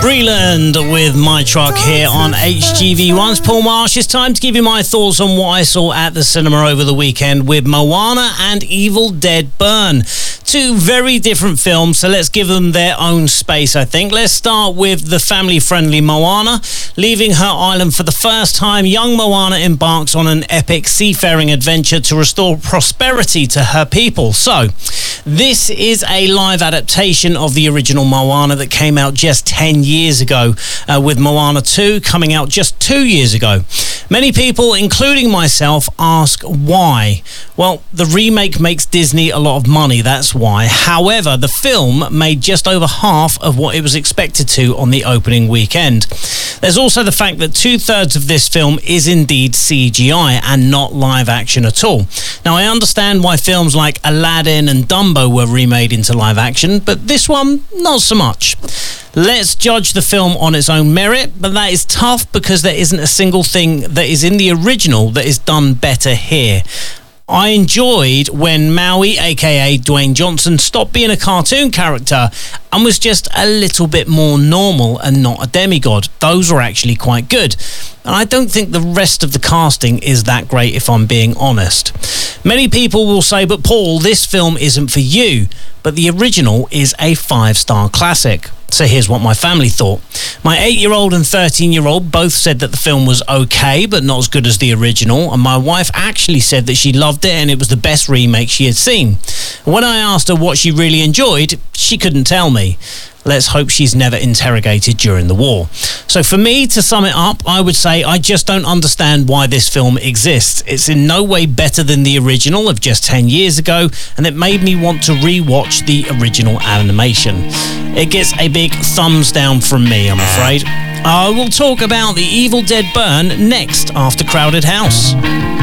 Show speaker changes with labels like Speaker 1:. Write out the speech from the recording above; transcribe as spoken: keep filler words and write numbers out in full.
Speaker 1: Breland with My Truck here on H G V one. It's Paul Marsh. It's time to give you my thoughts on what I saw at the cinema over the weekend with Moana and Evil Dead Burn. Two very different films, so let's give them their own space, I think. Let's start with the family-friendly Moana. Leaving her island for the first time, young Moana embarks on an epic seafaring adventure to restore prosperity to her people. So, this is a live adaptation of the original Moana that came out just ten years ago, uh, with Moana two coming out just two years ago. Many people, including myself, ask why. Well, the remake makes Disney a lot of money, that's why. However, the film made just over half of what it was expected to on the opening weekend. There's also the fact that two-thirds of this film is indeed C G I and not live action at all. Now, I understand why films like Aladdin and Dumbo were remade into live action, but this one, not so much. Let's judge the film on its own merit, but that is tough because there isn't a single thing that is in the original that is done better here. I enjoyed when Maui, aka Dwayne Johnson, stopped being a cartoon character and was just a little bit more normal and not a demigod. Those were actually quite good. And I don't think the rest of the casting is that great, if I'm being honest. Many people will say, but Paul, this film isn't for you. But the original is a five-star classic. So here's what my family thought. My eight-year-old and thirteen-year-old both said that the film was okay, but not as good as the original. And my wife actually said that she loved it and it was the best remake she had seen. When I asked her what she really enjoyed, she couldn't tell me. Let's hope she's never interrogated during the war. So for me, to sum it up, I would say I just don't understand why this film exists. It's in no way better than the original of just ten years ago, and it made me want to re-watch the original animation. It gets a big thumbs down from me, I'm afraid. I will talk about the Evil Dead Burn next after Crowded House.